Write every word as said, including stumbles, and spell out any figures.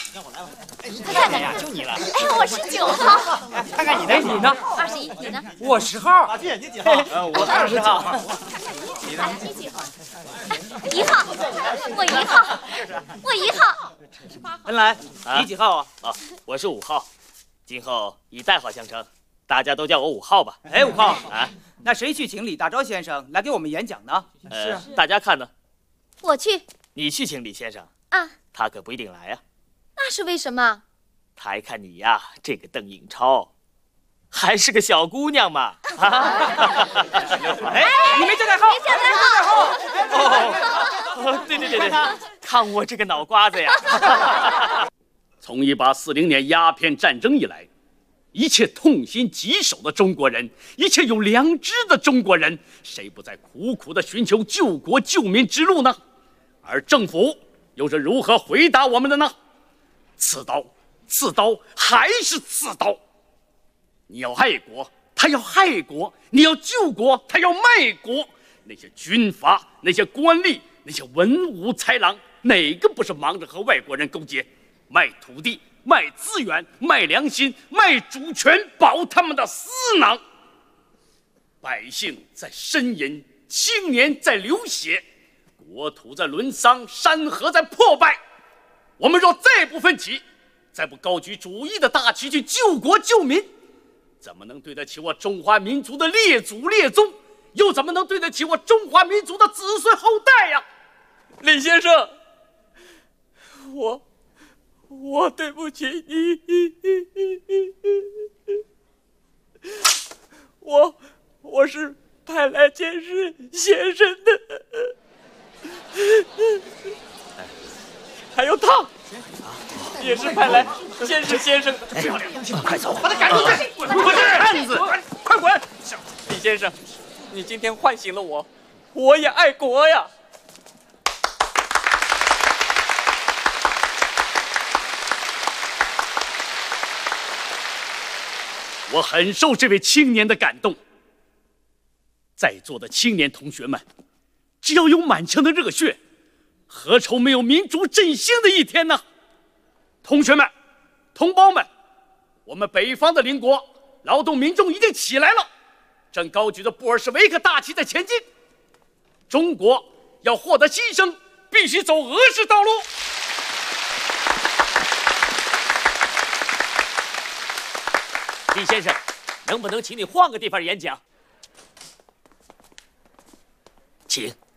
让我来吧。 快看看呀，就你了。 哎，我是九号。 看看你的，你呢？ 二十一，你呢？ 我十号。马俊，你几号？呃，我二十号。 你呢？你几号？一号。我一号。我一号。 恩来，你几号啊？啊，我是五号。今后以代号相称，大家都叫我五号吧。 哎，五号啊， 那谁去请李大钊先生来给我们演讲呢？ 呃，大家看呢？ 我去。 你去请李先生啊？他可不一定来呀。 那是为什么？ 他一看你呀，这个邓颖超，还是个小姑娘嘛。 哎，你没叫代号， 没叫代号。 哦，对对对对，看我这个脑瓜子呀！ 从一八四零年鸦片战争以来，一切痛心疾首的中国人，一切有良知的中国人，谁不在苦苦地寻求救国救民之路呢？而政府又是如何回答我们的呢？刺刀，刺刀，还是刺刀。你要爱国，他要害国；你要救国，他要卖国。那些军阀，那些官吏，那些文武豺狼，哪个不是忙着和外国人勾结，卖土地、卖资源、卖良心、卖主权，保他们的私囊？百姓在呻吟，青年在流血，国土在沦丧，山河在破败。我们若再不奋起，再不高举主义的大旗去救国救民，怎么能对得起我中华民族的列祖列宗？又怎么能对得起我中华民族的子孙后代呀？ 李先生，我我对不起你，我我是派来监视先生的，还有他，也是派来监视先生的。漂亮，快走，把他赶出去！滚！ 我是汉子，快滚！ 李先生，你今天唤醒了我，我也爱国呀。 我很受这位青年的感动。在座的青年同学们，只要有满腔的热血，何愁没有民族振兴的一天呢？同学们，同胞们，我们北方的邻国劳动民众已经起来了，正高举着布尔什维克大旗在前进。中国要获得新生，必须走俄式道路。 李先生，能不能请你换个地方演讲？ 请。